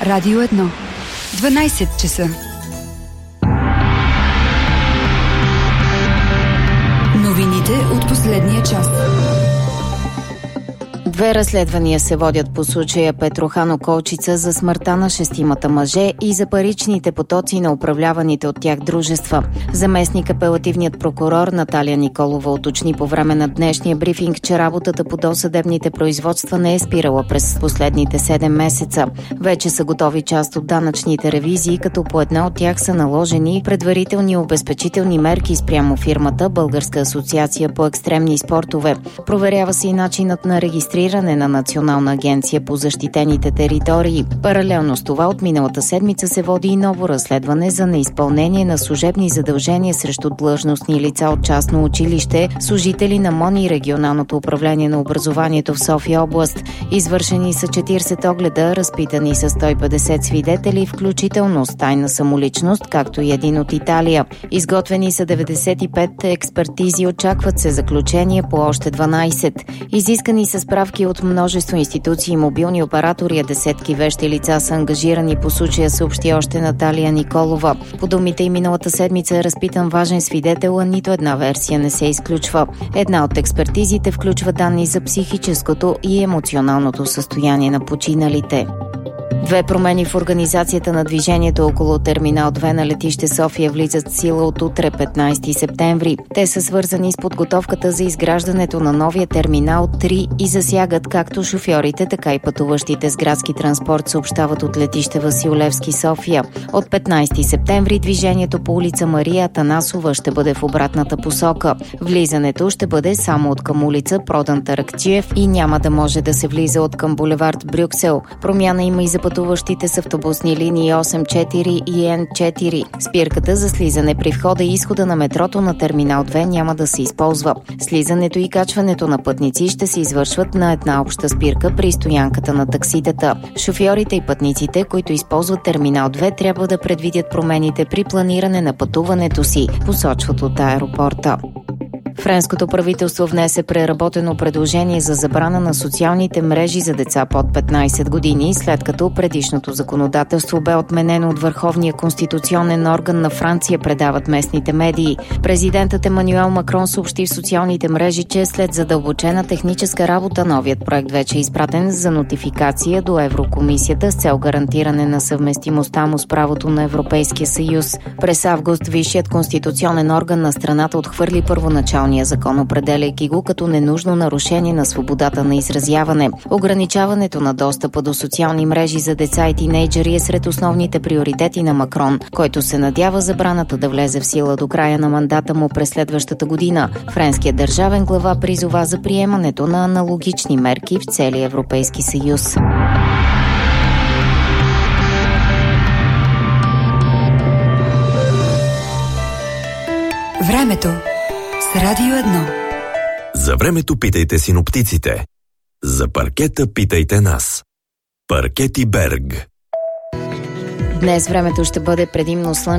Радио 1. 12 часа. Новините от последния час. Две разследвания се водят по случая Петрохан Околчица за смъртта на 6 мъже и за паричните потоци на управляваните от тях дружества. Заместник апелативният прокурор Наталия Николова уточни по време на днешния брифинг, че работата по досъдебните производства не е спирала през последните 7 месеца. Вече са готови част от данъчните ревизии, като по една от тях са наложени предварителни обезпечителни мерки спрямо фирмата Българска асоциация по екстремни спортове. Проверява се и начинът на регистриране на Национална агенция по защитените територии. Паралелно с това от миналата седмица се води и ново разследване за неизпълнение на служебни задължения срещу длъжностни лица от частно училище, служители на МОН и Регионалното управление на образованието в София област. Извършени са 40 огледа, разпитани са 150 свидетели, включително с тайна самоличност, както и един от Италия. Изготвени са 95 експертизи, очакват се заключения по още 12. Изискани са справки от множество институции и мобилни оператори, а десетки вещи лица са ангажирани по случая, съобщи още Наталия Николова. По думите и миналата седмица е разпитан важен свидетел, а нито една версия не се изключва. Една от експертизите включва данни за психическото и емоционалното състояние на починалите. Две промени в организацията на движението около Терминал 2 на летище София влизат в сила от утре, 15 септември. Те са свързани с подготовката за изграждането на новия Терминал 3 и засягат както шофьорите, така и пътуващите с градски транспорт, съобщават от летище Васил Левски, София. От 15 септември движението по улица Мария Атанасова ще бъде в обратната посока. Влизането ще бъде само от към улица Продан Таракчиев и няма да може да се влиза от към булевард Брюксел. Промяна има и за пътуващите с автобусни линии 8-4 и Н4. Спирката за слизане при входа и изхода на метрото на Терминал 2 няма да се използва. Слизането и качването на пътници ще се извършват на една обща спирка при стоянката на такситата. Шофьорите и пътниците, които използват Терминал 2, трябва да предвидят промените при планиране на пътуването си, посочват от аеропорта. Френското правителство внесе преработено предложение за забрана на социалните мрежи за деца под 15 години, след като предишното законодателство бе отменено от Върховния конституционен орган на Франция, предават местните медии. Президентът Емануел Макрон съобщи в социалните мрежи, че след задълбочена техническа работа новият проект вече е изпратен за нотификация до Еврокомисията с цел гарантиране на съвместимостта му с правото на Европейския съюз. През август Висшият конституционен орган на страната отхвърли първоначалния закон, определяйки го като ненужно нарушение на свободата на изразяване. Ограничаването на достъпа до социални мрежи за деца и тинейджери е сред основните приоритети на Макрон, който се надява забраната да влезе в сила до края на мандата му през следващата година. Френският държавен глава призова за приемането на аналогични мерки в целия Европейски съюз. Времето с Радио 1. За времето питайте синоптиците. За паркета питайте нас. Паркети Берг. Днес времето ще бъде предимно слънчево.